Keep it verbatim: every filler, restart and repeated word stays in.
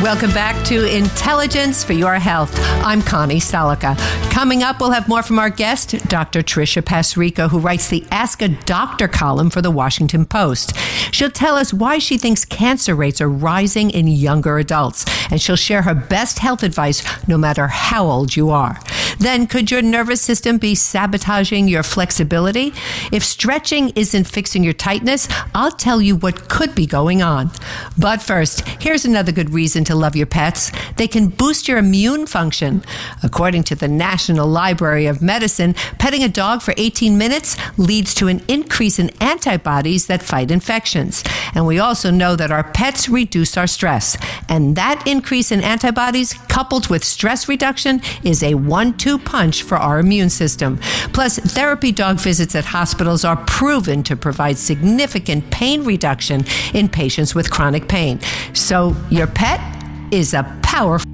Welcome back to Intelligence for Your Health. I'm Connie Salica. Coming up, we'll have more from our guest, Doctor Tricia Pasrico, who writes the Ask a Doctor column for the Washington Post. She'll tell us why she thinks cancer rates are rising in younger adults, and she'll share her best health advice no matter how old you are. Then, could your nervous system be sabotaging your flexibility? If stretching isn't fixing your tightness, I'll tell you what could be going on. But first, here's another good reason to love your pets. They can boost your immune function. According to the National Library of Medicine, petting a dog for eighteen minutes leads to an increase in antibodies that fight infections. And we also know that our pets reduce our stress. And that increase in antibodies, coupled with stress reduction, is a one two punch for our immune system. Plus, therapy dog visits at hospitals are proven to provide significant pain reduction in patients with chronic pain. So your pet is a powerful